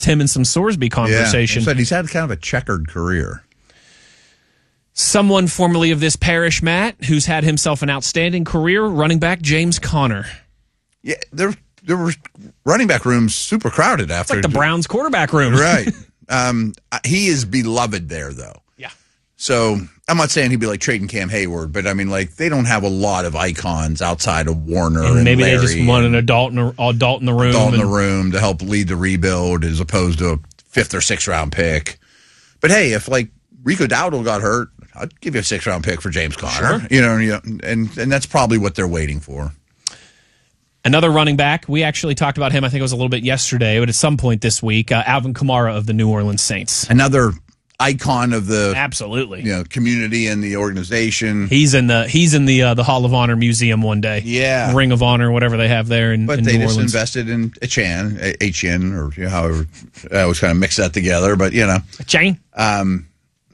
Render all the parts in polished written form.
him in some Sorsby conversation. Yeah, he's had kind of a checkered career. Someone formerly of this parish, Matt, who's had himself an outstanding career, running back James Conner. Yeah, there were running back rooms super crowded after. It's like the Browns quarterback room. Right. He is beloved there, though. Yeah. So I'm not saying he'd be like trading Cam Hayward, but I mean, like, they don't have a lot of icons outside of Warner and maybe Larry, they just want an adult in the room. Adult in the room to help lead the rebuild as opposed to a 5th or 6th round pick. But hey, if like Rico Dowdle got hurt, I'd give you a 6th round pick for James Conner. Sure. You know, and that's probably what they're waiting for. Another running back, we actually talked about him, I think it was a little bit yesterday, but at some point this week, Alvin Kamara of the New Orleans Saints. Another icon of the absolutely community and the organization. He's in the Hall of Honor Museum one day. Yeah, Ring of Honor, whatever they have there in New Orleans. But they just invested in Etienne, or however I always kind of mix that together. But Etienne. And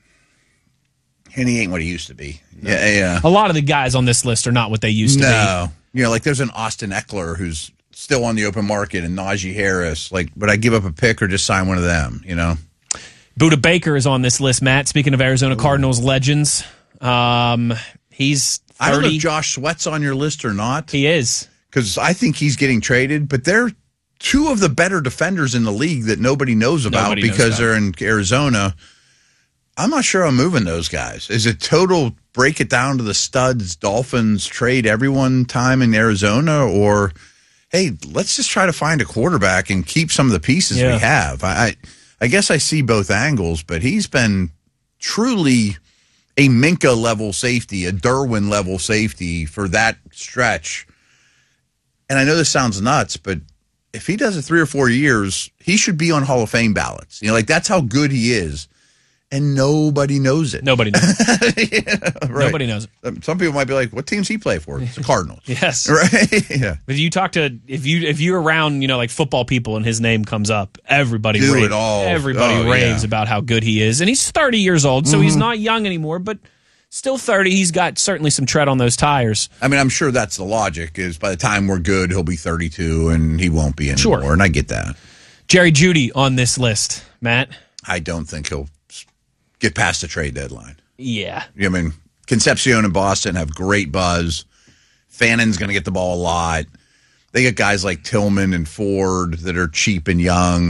he ain't what he used to be. Yeah. A lot of the guys on this list are not what they used to be. No. Like there's an Austin Eckler who's still on the open market, and Najee Harris. Like, would I give up a pick or just sign one of them? Budda Baker is on this list, Matt. Speaking of Arizona Cardinals legends, he's 30. I don't know if Josh Sweat's on your list or not. He is. Because I think he's getting traded, but they're two of the better defenders in the league that nobody knows about because they're in Arizona. I'm not sure I'm moving those guys. Is it total break it down to the studs, Dolphins, trade everyone time in Arizona, or, hey, let's just try to find a quarterback and keep some of the pieces we have? I guess I see both angles, but he's been truly a Minka-level safety, a Derwin-level safety for that stretch. And I know this sounds nuts, but if he does it 3 or 4 years, he should be on Hall of Fame ballots. That's how good he is. And nobody knows it. Nobody knows it. Right. Nobody knows it. Some people might be like, what team's he play for? It's the Cardinals. Yes. Right? Yeah. But you talk to, if you're around, like football people and his name comes up, everybody raves about how good he is. And he's 30 years old, so he's not young anymore, but still 30. He's got certainly some tread on those tires. I mean, I'm sure that's the logic, is by the time we're good, he'll be 32 and he won't be anymore. Sure. And I get that. Jerry Jeudy on this list, Matt. I don't think he'll get past the trade deadline. Yeah. I mean, Concepcion and Boston have great buzz. Fannon's going to get the ball a lot. They get guys like Tillman and Ford that are cheap and young.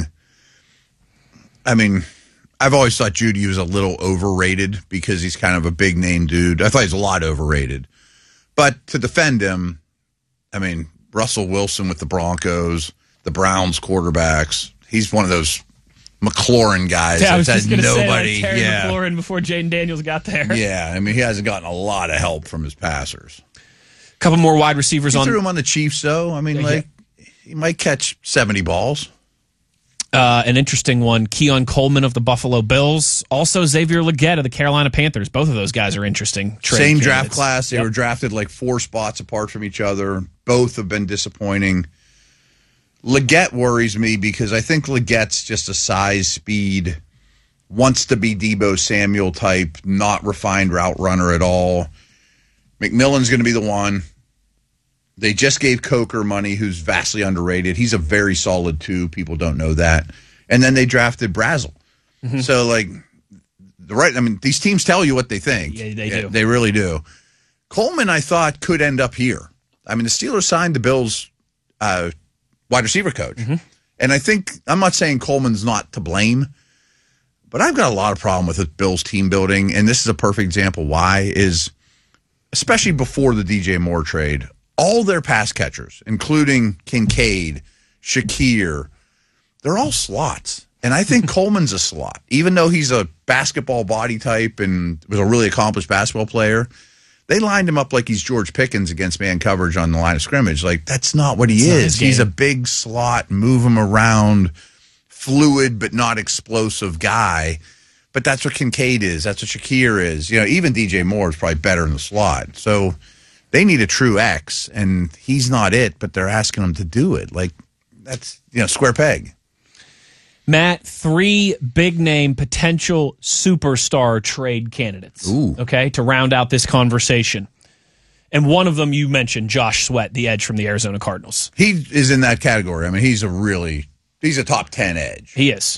I mean, I've always thought Jeudy was a little overrated because he's kind of a big-name dude. I thought he's a lot overrated. But to defend him, I mean, Russell Wilson with the Broncos, the Browns quarterbacks, he's one of those McLaurin guys. Yeah, I was just going to say, nobody. Terry McLaurin before Jaden Daniels got there. Yeah, I mean, he hasn't gotten a lot of help from his passers. A couple more wide receivers on. Threw him on the Chiefs, though. I mean, he might catch 70 balls. An interesting one, Keon Coleman of the Buffalo Bills. Also Xavier Legette of the Carolina Panthers. Both of those guys are interesting. Same draft class. They were drafted like 4 spots apart from each other. Both have been disappointing. Legette worries me because I think Legette's just a size, speed, wants to be Deebo Samuel type, not refined route runner at all. McMillan's going to be the one. They just gave Coker money, who's vastly underrated. He's a very solid 2. People don't know that. And then they drafted Brazel. Mm-hmm. So, these teams tell you what they think. Yeah, they do. They really do. Coleman, I thought, could end up here. I mean, the Steelers signed the Bills' wide receiver coach. Mm-hmm. And I think, I'm not saying Coleman's not to blame, but I've got a lot of problem with the Bills team building. And this is a perfect example why is, especially before the DJ Moore trade, all their pass catchers, including Kincaid, Shakir, they're all slots. And I think Coleman's a slot. Even though he's a basketball body type and was a really accomplished basketball player, they lined him up like he's George Pickens against man coverage on the line of scrimmage. Like, that's not what he is. He's a big slot, move him around, fluid but not explosive guy. But that's what Kincaid is. That's what Shakir is. Even DJ Moore is probably better in the slot. So they need a true X, and he's not it, but they're asking him to do it. Like, that's, square peg. Matt, 3 big-name potential superstar trade candidates. Ooh. Okay, to round out this conversation. And one of them you mentioned, Josh Sweat, the edge from the Arizona Cardinals. He is in that category. I mean, he's a really He's a top 10 edge. He is.